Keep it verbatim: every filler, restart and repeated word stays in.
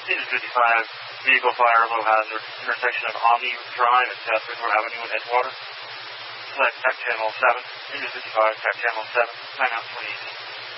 Engine fifty-five, vehicle fire, low hazard, intersection of Omni Drive and South Ridgeway Avenue in Edgewater. Select Tech Channel seven, Engine fifty-five, Tech Channel seven, timeout twenty eighteen.